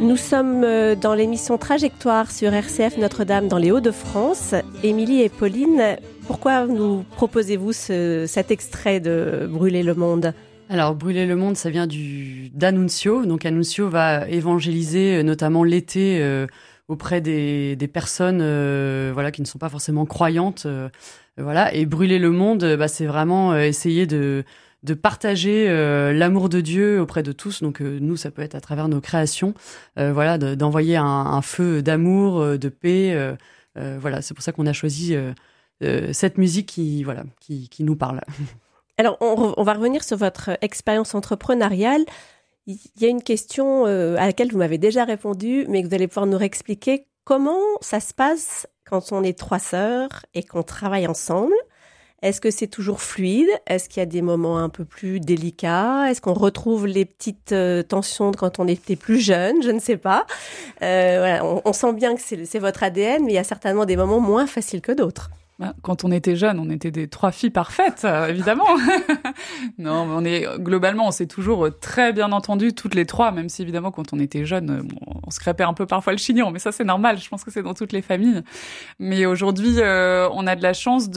Nous sommes dans l'émission Trajectoire sur RCF Notre-Dame dans les Hauts-de-France. Émilie et Pauline, pourquoi nous proposez-vous cet extrait de Brûler le monde ? Alors, Brûler le monde, ça vient d'Annunzio. Donc, Annunzio va évangéliser notamment l'été auprès des personnes qui ne sont pas forcément croyantes. Et Brûler le monde, c'est vraiment essayer de partager l'amour de Dieu auprès de tous. Donc nous, ça peut être à travers nos créations, d'envoyer un feu d'amour, de paix. C'est pour ça qu'on a choisi cette musique qui nous parle. Alors, on va revenir sur votre expérience entrepreneuriale. Il y a une question à laquelle vous m'avez déjà répondu, mais que vous allez pouvoir nous réexpliquer. Comment ça se passe quand on est 3 sœurs et qu'on travaille ensemble ? Est-ce que c'est toujours fluide ? Est-ce qu'il y a des moments un peu plus délicats ? Est-ce qu'on retrouve les petites tensions de quand on était plus jeune ? Je ne sais pas. On sent bien que c'est votre ADN, mais il y a certainement des moments moins faciles que d'autres. Quand on était jeunes, on était des 3 filles parfaites, évidemment. Non, mais on s'est toujours très bien entendues, toutes les 3, même si évidemment, quand on était jeunes, on se crêpait un peu parfois le chignon, mais ça, c'est normal. Je pense que c'est dans toutes les familles. Mais aujourd'hui, on a de la chance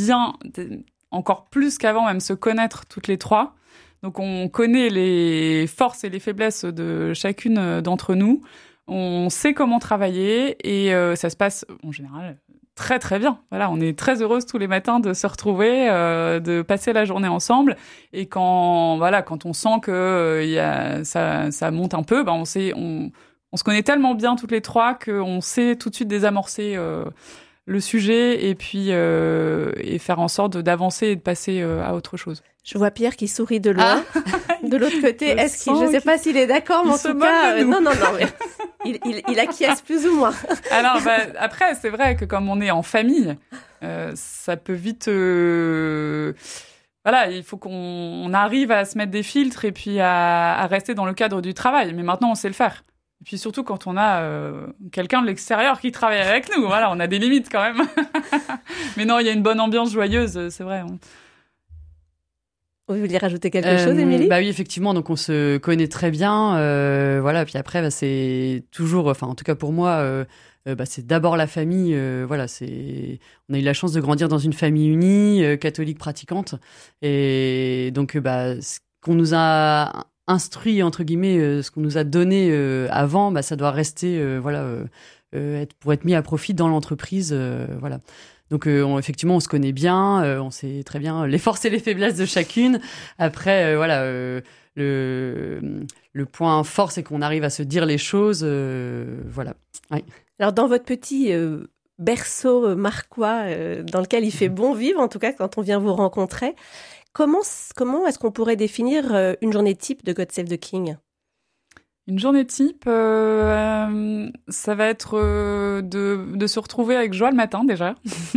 encore plus qu'avant, même se connaître toutes les 3. Donc, on connaît les forces et les faiblesses de chacune d'entre nous. On sait comment travailler et ça se passe, en général, très très bien. Voilà, on est très heureuses tous les matins de se retrouver, de passer la journée ensemble. Et quand on sent que ça monte un peu, on se connaît tellement bien toutes les 3 qu'on sait tout de suite désamorcer le sujet et puis et faire en sorte d'avancer et de passer à autre chose. Je vois Pierre qui sourit de loin. De l'autre côté, je ne sais pas s'il est d'accord, mais en tout cas, non, mais il acquiesce plus ou moins. Alors, après, c'est vrai que comme on est en famille, ça peut vite... il faut qu'on arrive à se mettre des filtres et puis à rester dans le cadre du travail. Mais maintenant, on sait le faire. Et puis surtout quand on a quelqu'un de l'extérieur qui travaille avec nous. Voilà, on a des limites quand même. Mais non, il y a une bonne ambiance joyeuse, c'est vrai. Vous vouliez rajouter quelque chose, Émilie ? Oui, effectivement. Donc, on se connaît très bien. Puis après, c'est toujours... en tout cas, pour moi, c'est d'abord la famille. On a eu la chance de grandir dans une famille unie, catholique pratiquante. Et donc, ce qu'on nous a instruit, entre guillemets, ce qu'on nous a donné avant, ça doit rester, pour être mis à profit dans l'entreprise. Donc, effectivement, on se connaît bien, on sait très bien les forces et les faiblesses de chacune. Après, le point fort, c'est qu'on arrive à se dire les choses. Oui. Alors, dans votre petit berceau marquois, dans lequel il fait bon vivre, en tout cas, quand on vient vous rencontrer, comment est-ce qu'on pourrait définir une journée type de God Save the King ? Une journée type, ça va être de se retrouver avec joie le matin déjà.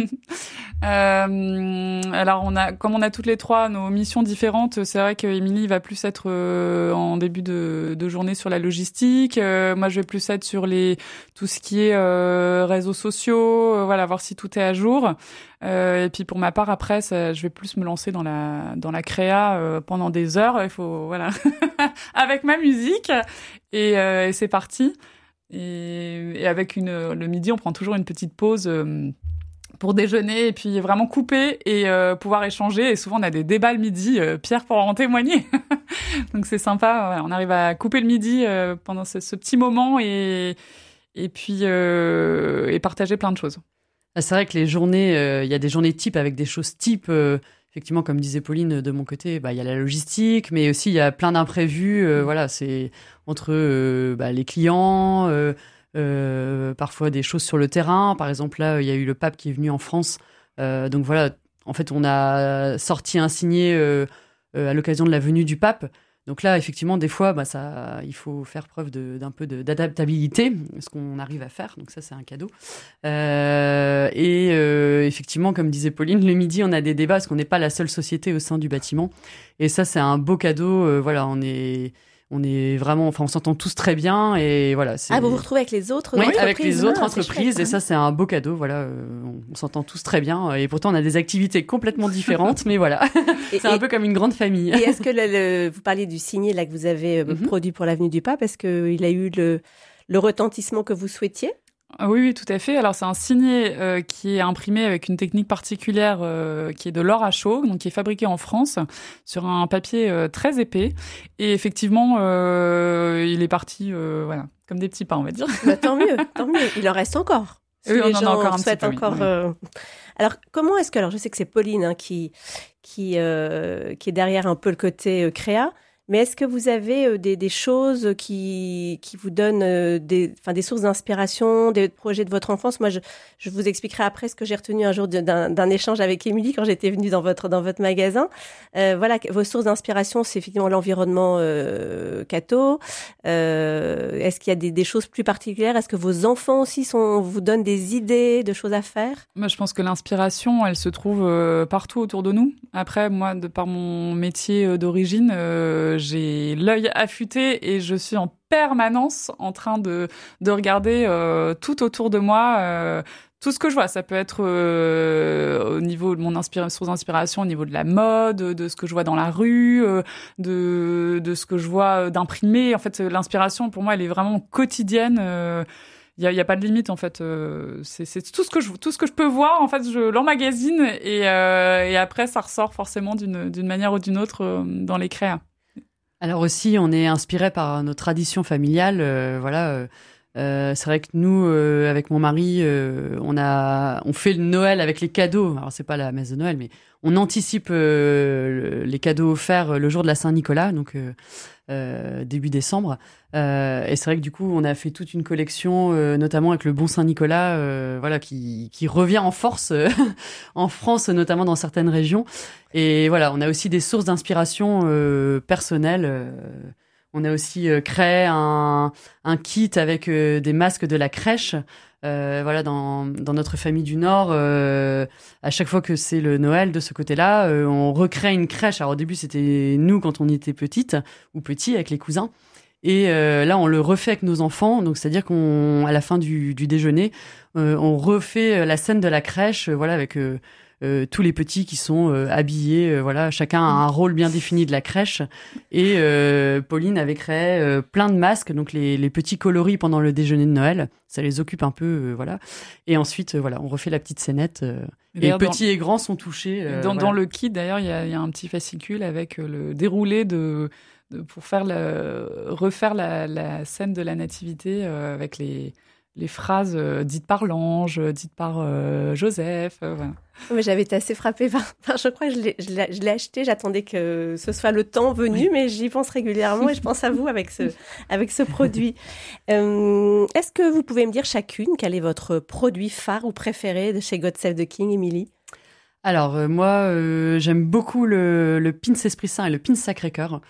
Alors comme on a toutes les 3 nos missions différentes, c'est vrai qu'Émilie va plus être en début de journée sur la logistique. Moi, je vais plus être sur tout ce qui est réseaux sociaux, voir si tout est à jour. Et puis pour ma part après, je vais plus me lancer dans la créa pendant des heures. Il faut avec ma musique et c'est parti. Et avec le midi, on prend toujours une petite pause pour déjeuner et puis vraiment couper et pouvoir échanger. Et souvent on a des débats le midi. Pierre pourra en témoigner. Donc c'est sympa. On arrive à couper le midi pendant ce petit moment et puis partager plein de choses. C'est vrai que les journées, il y a des journées types avec des choses types. Effectivement, comme disait Pauline, de mon côté, il y a la logistique, mais aussi il y a plein d'imprévus. C'est entre les clients, parfois des choses sur le terrain. Par exemple, là, il y a eu le pape qui est venu en France. Donc voilà, en fait, on a sorti un signet à l'occasion de la venue du pape. Donc là, effectivement, des fois, il faut faire preuve d'un peu d'adaptabilité, ce qu'on arrive à faire. Donc ça, c'est un cadeau. Effectivement, comme disait Pauline, le midi, on a des débats parce qu'on n'est pas la seule société au sein du bâtiment. Et ça, c'est un beau cadeau. On on est vraiment, enfin, on s'entend tous très bien et voilà. Vous vous retrouvez avec les autres entreprises. Avec les autres entreprises chouette, et ça, c'est un beau cadeau. Voilà, on s'entend tous très bien et pourtant on a des activités complètement différentes, mais voilà, c'est un peu comme une grande famille. Et est-ce que vous parliez du signet là que vous avez produit pour l'Avenue du Pape, est-ce qu'il a eu le retentissement que vous souhaitiez? Oui, tout à fait. Alors, c'est un signet qui est imprimé avec une technique particulière qui est de l'or à chaud, donc qui est fabriqué en France sur un papier très épais. Et effectivement, il est parti, voilà, comme des petits pains, on va dire. Bah, tant mieux. Il en reste encore. Si oui, les on en gens a encore un petit peu. Encore, oui. Alors, comment est-ce que... Alors, je sais que c'est Pauline qui est derrière un peu le côté créa. Mais est-ce que vous avez des choses qui vous donnent des sources d'inspiration, des projets de votre enfance? Moi, je vous expliquerai après ce que j'ai retenu un jour d'un échange avec Émilie quand j'étais venue dans votre magasin. Voilà, vos sources d'inspiration, c'est effectivement l'environnement catho. Est-ce qu'il y a des choses plus particulières? Est-ce que vos enfants aussi vous donnent des idées de choses à faire? Moi, je pense que l'inspiration, elle se trouve partout autour de nous. Après, moi, de par mon métier d'origine, j'ai l'œil affûté et je suis en permanence en train de regarder tout autour de moi, tout ce que je vois. Ça peut être au niveau de mon source d'inspiration, au niveau de la mode, de ce que je vois dans la rue, de ce que je vois d'imprimé. En fait, l'inspiration, pour moi, elle est vraiment quotidienne. Il y a pas de limite en fait. C'est tout ce que je peux voir en fait. Je l'emmagasine et après ça ressort forcément d'une manière ou d'une autre dans les créas. Alors aussi, on est inspiré par nos traditions familiales. Voilà, c'est vrai que nous, avec mon mari, on fait le Noël avec les cadeaux. Alors c'est pas la messe de Noël, mais on anticipe les cadeaux offerts le jour de la Saint-Nicolas, donc début décembre. Et c'est vrai que du coup, on a fait toute une collection, notamment avec le bon Saint-Nicolas, voilà, qui revient en force en France, notamment dans certaines régions. Et voilà, on a aussi des sources d'inspiration personnelles. On a aussi créé un kit avec des masques de la crèche. Voilà, dans notre famille du Nord, à chaque fois que c'est le Noël de ce côté-là, on recrée une crèche. Alors au début, c'était nous quand on était petite ou petits avec les cousins. Et là, on le refait avec nos enfants. Donc, c'est-à-dire qu'à la fin du déjeuner, on refait la scène de la crèche, voilà, avec tous les petits qui sont habillés. Voilà, chacun a un rôle bien défini de la crèche. Et Pauline avait créé plein de masques, donc les petits coloris pendant le déjeuner de Noël. Ça les occupe un peu, voilà. Et ensuite, voilà, on refait la petite scénette. Et petits et grands sont touchés. Dans le kit, d'ailleurs, il y a un petit fascicule avec le déroulé pour refaire la scène de la nativité avec les phrases dites par l'ange, dites par Joseph. Voilà. Mais j'avais été assez frappée je crois que je l'ai acheté, j'attendais que ce soit le temps venu, mais j'y pense régulièrement et je pense à vous avec ce produit. Est-ce que vous pouvez me dire chacune quel est votre produit phare ou préféré de chez God Save the King, Émilie? Alors moi, j'aime beaucoup le pins Esprit Saint et le pins Sacré-Cœur.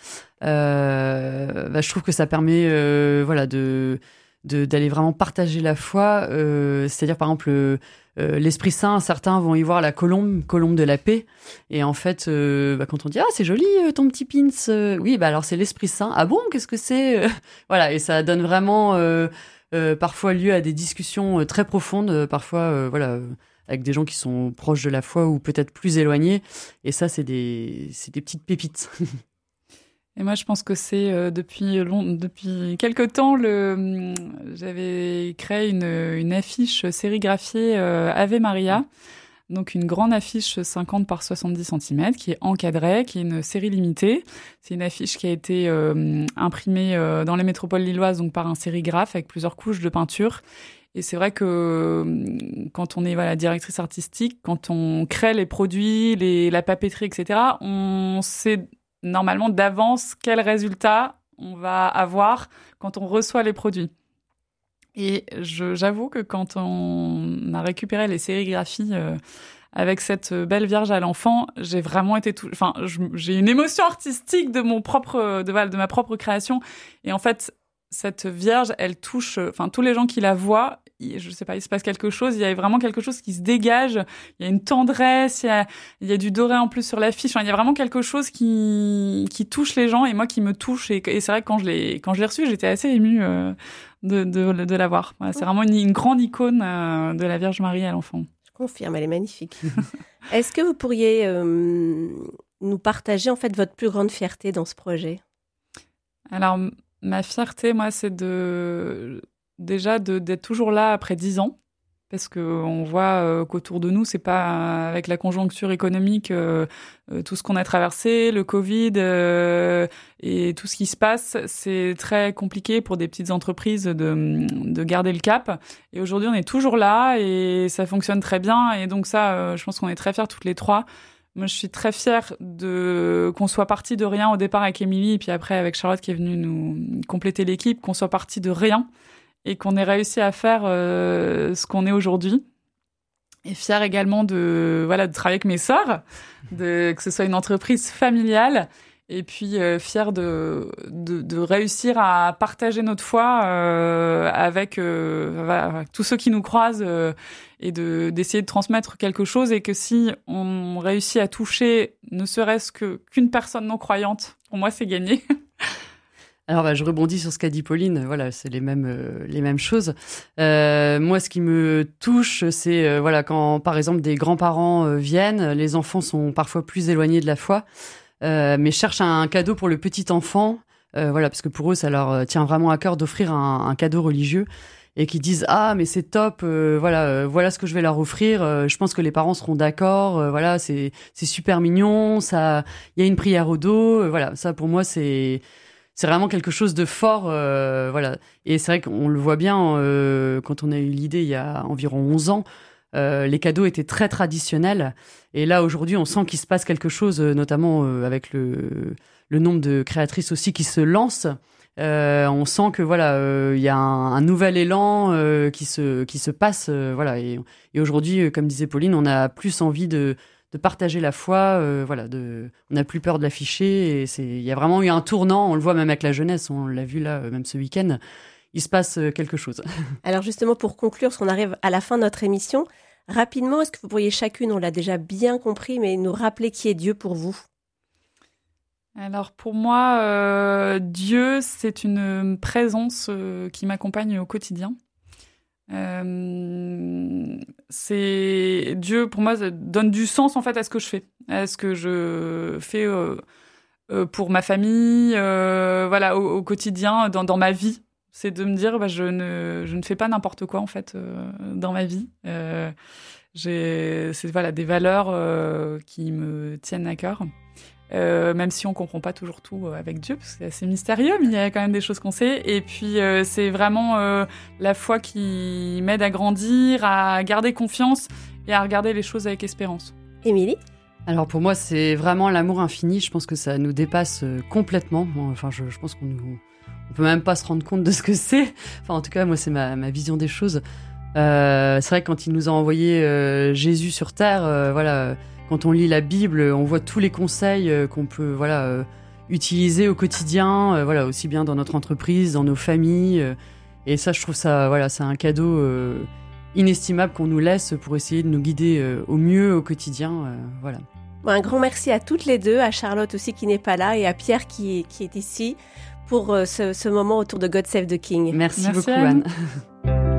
Je trouve que ça permet, voilà, d'aller vraiment partager la foi. C'est-à-dire par exemple l'Esprit Saint, certains vont y voir la colombe de la paix. Et en fait, quand on dit c'est joli ton petit pins, oui, alors c'est l'Esprit Saint. Ah bon, qu'est-ce que c'est? Voilà, et ça donne vraiment parfois lieu à des discussions très profondes, parfois voilà. Avec des gens qui sont proches de la foi ou peut-être plus éloignés. Et ça, c'est des petites pépites. Et moi, je pense que c'est depuis quelque temps, j'avais créé une affiche sérigraphiée Ave Maria. Donc, une grande affiche 50 par 70 cm qui est encadrée, qui est une série limitée. C'est une affiche qui a été imprimée dans les métropoles lilloises, donc par un sérigraphe avec plusieurs couches de peinture. Et c'est vrai que quand on est directrice artistique, quand on crée les produits, la papeterie, etc., on sait normalement d'avance quel résultat on va avoir quand on reçoit les produits. Et j'avoue que quand on a récupéré les sérigraphies avec cette belle Vierge à l'enfant, j'ai vraiment été j'ai une émotion artistique de ma propre création. Et en fait, cette Vierge, elle touche, tous les gens qui la voient, je sais pas, il se passe quelque chose. Il y a vraiment quelque chose qui se dégage. Il y a une tendresse. Il y a du doré en plus sur l'affiche. Enfin, il y a vraiment quelque chose qui touche les gens et moi qui me touche. Et c'est vrai que quand je l'ai reçu, j'étais assez émue de la voir. Voilà, c'est vraiment une grande icône de la Vierge Marie à l'enfant. Je confirme, elle est magnifique. Est-ce que vous pourriez nous partager en fait votre plus grande fierté dans ce projet ? Alors, ma fierté, moi, c'est d'être toujours là après 10 ans. Parce qu'on voit qu'autour de nous, c'est pas avec la conjoncture économique, tout ce qu'on a traversé, le Covid et tout ce qui se passe, c'est très compliqué pour des petites entreprises de garder le cap. Et aujourd'hui, on est toujours là et ça fonctionne très bien. Et donc ça, je pense qu'on est très fiers toutes les trois. Moi, je suis très fière qu'on soit parti de rien au départ avec Émilie et puis après avec Charlotte qui est venue nous compléter l'équipe, qu'on soit parti de rien. Et qu'on ait réussi à faire ce qu'on est aujourd'hui. Et fière également de travailler avec mes sœurs, que ce soit une entreprise familiale. Et puis fière de réussir à partager notre foi avec tous ceux qui nous croisent et d'essayer de transmettre quelque chose. Et que si on réussit à toucher ne serait-ce qu'une personne non croyante, pour moi, c'est gagné. Alors, je rebondis sur ce qu'a dit Pauline. Voilà, c'est les mêmes choses. Moi, ce qui me touche, c'est quand, par exemple, des grands-parents viennent, les enfants sont parfois plus éloignés de la foi, mais cherchent un cadeau pour le petit enfant. Parce que pour eux, ça leur tient vraiment à cœur d'offrir un cadeau religieux. Et qui disent mais c'est top, voilà ce que je vais leur offrir. Je pense que les parents seront d'accord. C'est super mignon. Ça, il y a une prière au dos. Ça pour moi c'est vraiment quelque chose de fort, Et c'est vrai qu'on le voit bien quand on a eu l'idée il y a environ 11 ans. Les cadeaux étaient très traditionnels. Et là, aujourd'hui, on sent qu'il se passe quelque chose, notamment avec le nombre de créatrices aussi qui se lancent. On sent que il y a un nouvel élan qui se passe. Et aujourd'hui, comme disait Pauline, on a plus envie de partager la foi, on n'a plus peur de l'afficher. Et il y a vraiment eu un tournant, on le voit même avec la jeunesse, on l'a vu là, même ce week-end, il se passe quelque chose. Alors justement, pour conclure, parce qu'on arrive à la fin de notre émission, rapidement, est-ce que vous pourriez chacune, on l'a déjà bien compris, mais nous rappeler qui est Dieu pour vous ? Alors pour moi, Dieu, c'est une présence qui m'accompagne au quotidien. C'est Dieu pour moi ça donne du sens en fait à ce que je fais, à ce que je fais pour ma famille, au quotidien, dans ma vie. C'est de me dire je ne fais pas n'importe quoi en fait dans ma vie. C'est des valeurs qui me tiennent à cœur. Même si on comprend pas toujours tout avec Dieu, parce que c'est assez mystérieux, mais il y a quand même des choses qu'on sait. Et puis, c'est vraiment la foi qui m'aide à grandir, à garder confiance et à regarder les choses avec espérance. Émilie ? Alors pour moi, c'est vraiment l'amour infini. Je pense que ça nous dépasse complètement. Enfin, je pense qu'on peut même pas se rendre compte de ce que c'est. Enfin, en tout cas, moi, c'est ma vision des choses. C'est vrai que quand il nous a envoyé Jésus sur terre, quand on lit la Bible, on voit tous les conseils qu'on peut utiliser au quotidien, aussi bien dans notre entreprise, dans nos familles. Et ça, je trouve ça, c'est un cadeau inestimable qu'on nous laisse pour essayer de nous guider au mieux au quotidien. Bon, un grand merci à toutes les deux, à Charlotte aussi qui n'est pas là et à Pierre qui est ici pour ce moment autour de God Save the King. Merci beaucoup, Anne.